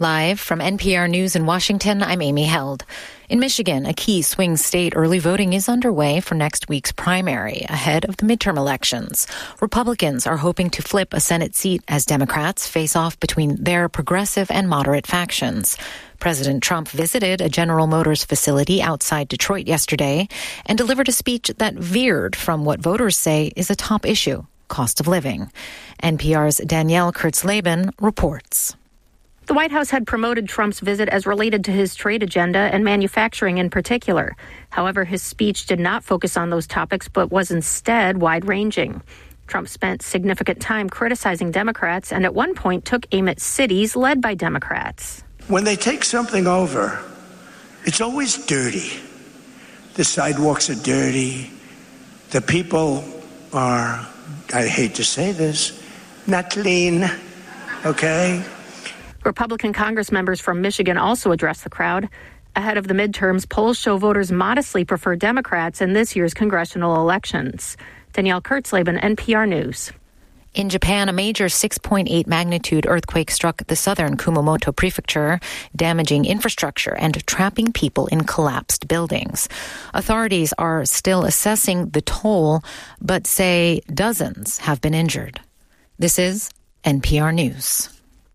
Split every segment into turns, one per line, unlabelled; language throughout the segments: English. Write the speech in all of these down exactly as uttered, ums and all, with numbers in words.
Live from N P R News in Washington, I'm Amy Held. In Michigan, a key swing state, early voting is underway for next week's primary, ahead of the midterm elections. Republicans are hoping to flip a Senate seat as Democrats face off between their progressive and moderate factions. President Trump visited a General Motors facility outside Detroit yesterday and delivered a speech that veered from what voters say is a top issue, cost of living. N P R's Danielle Kurtzleben reports.
The White House had promoted Trump's visit as related to his trade agenda and manufacturing in particular. However, his speech did not focus on those topics, but was instead wide-ranging. Trump spent significant time criticizing Democrats and at one point took aim at cities led by Democrats.
When they take something over, it's always dirty. The sidewalks are dirty. The people are, I hate to say this, not clean, okay?
Republican Congress members from Michigan also addressed the crowd. Ahead of the midterms, polls show voters modestly prefer Democrats in this year's congressional elections. Danielle Kurtzleben, N P R News.
In Japan, a major six point eight magnitude earthquake struck the southern Kumamoto prefecture, damaging infrastructure and trapping people in collapsed buildings. Authorities are still assessing the toll, but say dozens have been injured. This is N P R News.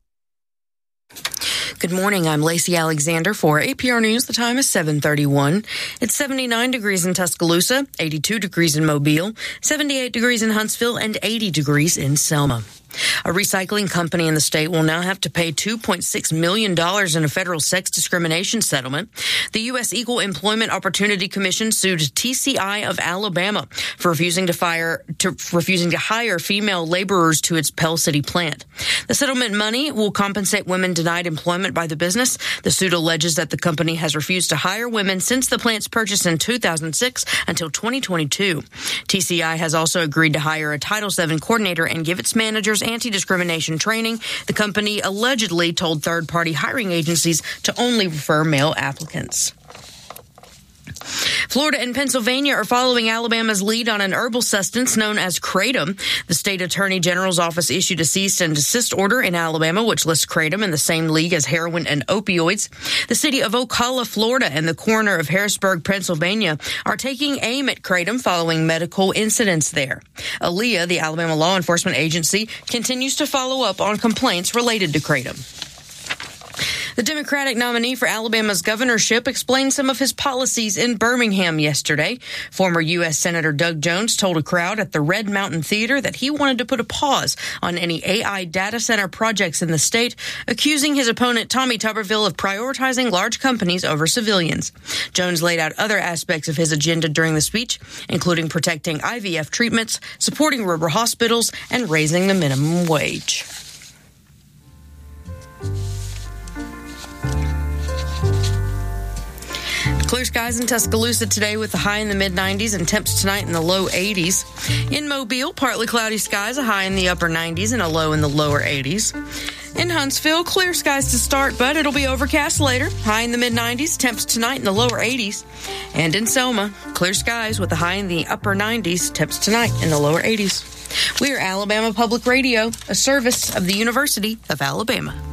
Good morning. I'm Lacey Alexander for A P R News. The time is seven thirty-one. It's seventy-nine degrees in Tuscaloosa, eighty-two degrees in Mobile, seventy-eight degrees in Huntsville, and eighty degrees in Selma. A recycling company in the state will now have to pay two point six million dollars in a federal sex discrimination settlement. The U S Equal Employment Opportunity Commission sued T C I of Alabama for refusing to fire to refusing to hire female laborers to its Pell City plant. The settlement money will compensate women denied employment by the business. The suit alleges that the company has refused to hire women since the plant's purchase in two thousand six until twenty twenty-two. T C I has also agreed to hire a Title seven coordinator and give its managers anti-discrimination training. The company allegedly told third-party hiring agencies to only refer male applicants. Florida and Pennsylvania are following Alabama's lead on an herbal substance known as kratom. The state attorney general's office issued a cease and desist order in Alabama, which lists kratom in the same league as heroin and opioids. The city of Ocala, Florida, and the coroner of Harrisburg, Pennsylvania, are taking aim at kratom following medical incidents there. A L E A, the Alabama law enforcement agency, continues to follow up on complaints related to kratom. The Democratic nominee for Alabama's governorship explained some of his policies in Birmingham yesterday. Former U S Senator Doug Jones told a crowd at the Red Mountain Theater that he wanted to put a pause on any A I data center projects in the state, accusing his opponent Tommy Tuberville of prioritizing large companies over civilians. Jones laid out other aspects of his agenda during the speech, including protecting I V F treatments, supporting rural hospitals, and raising the minimum wage. Clear skies in Tuscaloosa today with a high in the mid nineties and temps tonight in the low eighties. In Mobile, partly cloudy skies, a high in the upper nineties and a low in the lower eighties. In Huntsville, clear skies to start, but it'll be overcast later. High in the mid nineties, temps tonight in the lower eighties. And in Selma, clear skies with a high in the upper nineties, temps tonight in the lower eighties. We are Alabama Public Radio, a service of the University of Alabama.